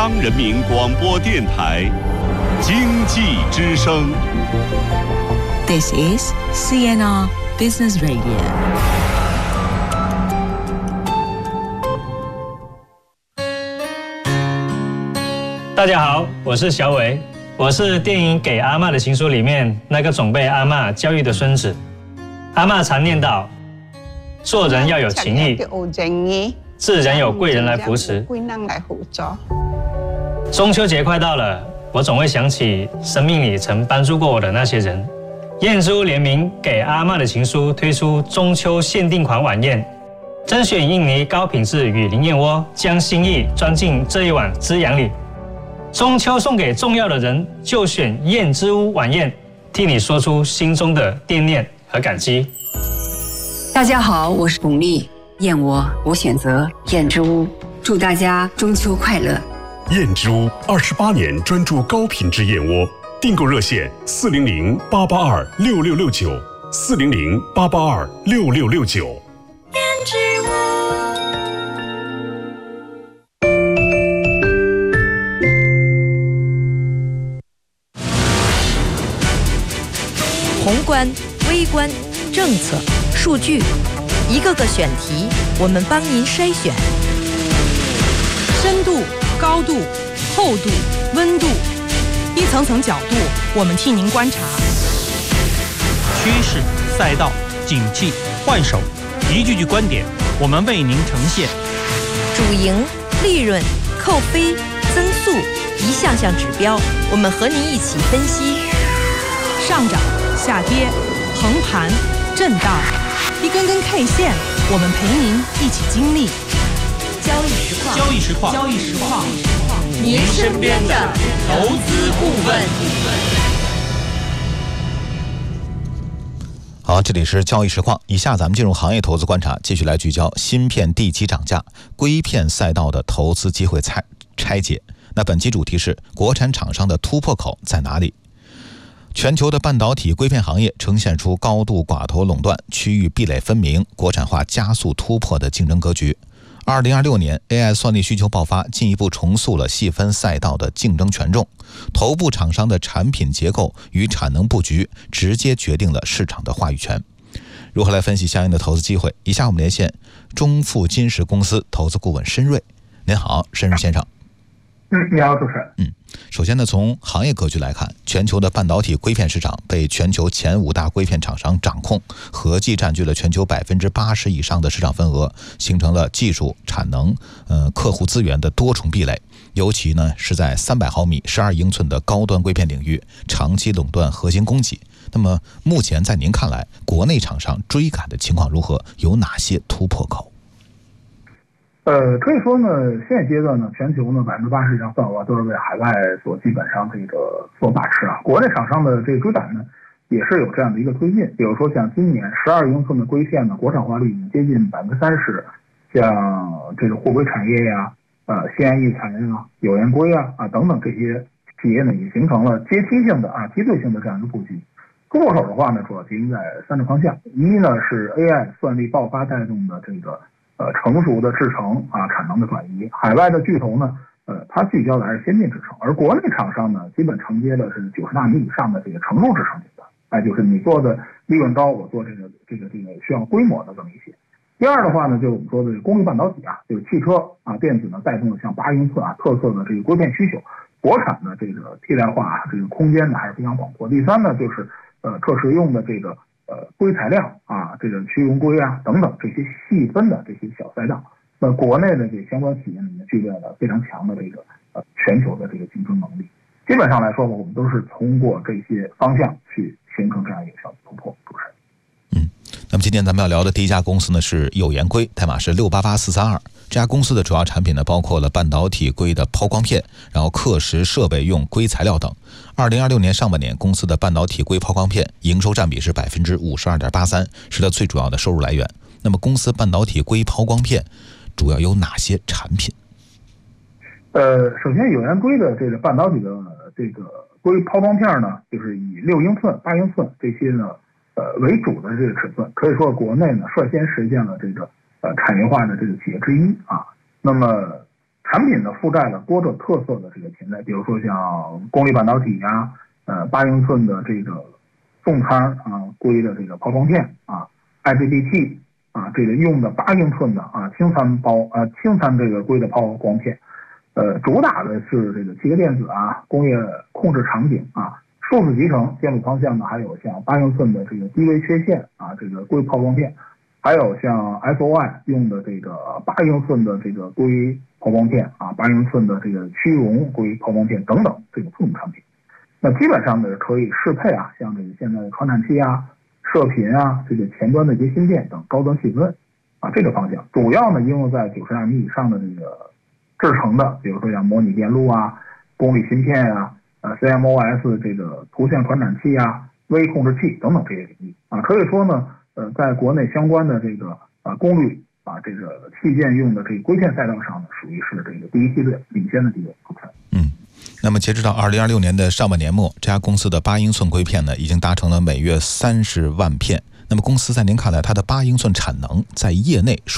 央人民广播电台经济之声。 This is CNR Business Radio。 大家好，我是小伟，我是电影《给阿嬷的情书》里面那个总被阿嬷教育的孙子。阿嬷常念叨，做人要有情义，自然有贵人来扶持。中秋节快到了，我总会想起生命里曾帮助过我的那些人。燕之屋联名《给阿嬷的情书》推出中秋限定款晚宴，甄选印尼高品质雨林燕窝，将心意装进这一碗滋养里。中秋送给重要的人，就选燕之屋晚宴，替你说出心中的惦念和感激。 大家好，我是巩俐，燕窝我选择燕之屋，祝大家中秋快乐。 燕之屋28年专注高品质燕窝，订购热线400-882-6669，400-882-6669。 燕之屋。 宏观、微观、政策、数据，一个个选题，我们帮您筛选。 深度、高度、厚度、温度，一层层角度，我们替您观察。 趋势、赛道、景气、换手，一句句观点，我们为您呈现。 主营、利润、扣非、增速，一项项指标，我们和您一起分析。 上涨、下跌、横盘、震荡，一根根 K 线，我们陪您一起经历。 交易实况， 交易实况， 交易实况， 您身边的投资顾问。 好，这里是交易实况。以下咱们进入行业投资观察，继续来聚焦芯片地基涨价、硅片赛道的投资机会拆解。那本期主题是国产厂商的突破口在哪里？全球的半导体硅片行业呈现出高度寡头垄断、区域壁垒分明、国产化加速突破的竞争格局。2026年 AI 算力需求爆发，进一步重塑了细分赛道的竞争权重。头部厂商的产品结构与产能布局直接决定了市场的话语权。如何来分析相应的投资机会？以下我们连线中富金石公司投资顾问申瑞。您好，申瑞先生。 你好，主持人。 首先呢，从行业格局来看，全球的半导体硅片市场被全球前5大硅片厂商掌控，合计占据了全球80%以上的市场份额，形成了技术、产能、客户资源的多重壁垒。尤其呢是在300毫米、12英寸的高端硅片领域，长期垄断核心供给。那么目前在您看来，国内厂商追赶的情况如何？有哪些突破口？ 可以说呢，现阶段呢，全球呢80%以上份额都是被海外所基本上这个所把持啊。国内厂商的这个追赶呢，也是有这样的一个推进。比如说像今年12英寸的硅片呢，国产化率已经接近30%，像这个货硅产业呀、酰胺异材啊、有源硅啊等等这些企业呢，也形成了阶梯性的梯队性的这样一个布局。突破口的话呢，主要集中在3个方向。一呢是 AI 算力爆发带动的这个成熟的制程产能的转移，海外的巨头呢，它聚焦的还是先进制程，而国内厂商呢，基本承接的是90纳米以上的这个成熟制程阶段，就是你做的利润高，我做这个需要规模的这么一些。第二的话呢，就是我们说的功率半导体就是汽车电子呢带动了像8英寸特色的这个硅片需求，国产的这个替代化这个空间呢还是非常广阔。第三呢，就是可食用的这个硅材料这个驱融硅等等这些细分的这些小赛道，那国内的这相关企业呢，也具备了非常强的这个全球的这个竞争能力。基本上来说，我们都是通过这些方向去形成这样一个小的突破。主持人。 那么今天咱们要聊的第一家公司呢是有源硅，代码是688432。这家公司的主要产品呢包括了半导体硅的抛光片，然后刻蚀设备用硅材料等。2026年上半年，公司的半导体硅抛光片营收占比是52.83%，是它最主要的收入来源。那么公司半导体硅抛光片主要有哪些产品？ 首先有源硅的这个半导体的这个硅抛光片呢，就是以6英寸、8英寸这些呢为主的这个尺寸，可以说国内呢率先实现了这个产业化的这个企业之一那么产品呢覆盖了多个特色的这个品类，比如说像功率半导体啊，8英寸的这个重摊硅的这个抛光片IGBT 这个用的8英寸的轻餐这个硅的抛光片，主打的是这个7个电子工业控制场景数字集成电路方向呢，还有像8英寸的这个低微缺陷这个硅抛光片，还有像 SOI 用的这个8英寸的这个硅抛光片8英寸的这个曲容硅抛光片等等这个副产品。那基本上呢可以适配像这个现在的传感器射频这个前端的一些芯片等高端细分这个方向，主要呢应用在90纳米以上的这个制程的，比如说像模拟电路功率芯片CMOS 这个图像传感器微控制器等等这些领域可以说呢在国内相关的这个功率这个器件用的这个硅片赛道上呢，属于是这个第一梯队领先的地位。 那么截止到2026年的上半年末，这家公司的8英寸硅片呢，已经达成了每月30万片。那么公司在您看来，它的8英寸产能在业内属